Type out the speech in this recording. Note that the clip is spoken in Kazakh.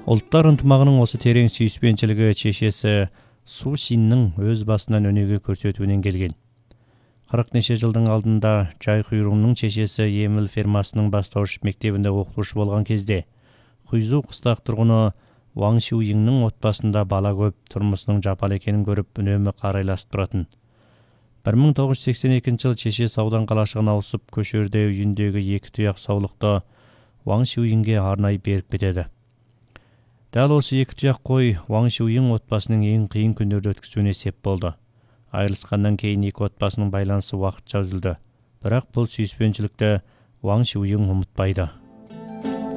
Ұлттар ынтымағының осы терең сүйіспеншілігі шешесі Су Шиннің өз басынан өнеге көрсетуінен келген. 40 неше жылдың алдында Жай Құйрұңның шешесі Еміл фермасының бастауыш мектебінде оқытушы болған кезде, Құйзу қыстақ тұрғыны Ваң Шуйиңнің отбасында бала көп, тұрмысының жапал екенін көріп үнемі қарайласып тұратын. 1982 жыл шешесі аудан қалашығына ауысып, көшерде үйіндегі 2 тұяқ саулықты Ваң Шуйиңге арнайы беріп кетеді. Дәл осы 2 тұяқ қой Ваң Шуйиң отбасының ең қиын күндерді өткізуіне сеп болды. Айырылысқаннан кейін екі отбасының байланысы уақытша үзілді. Бірақ бұл сүйіспеншілікті Ваң Шуйиң ұмытпайды.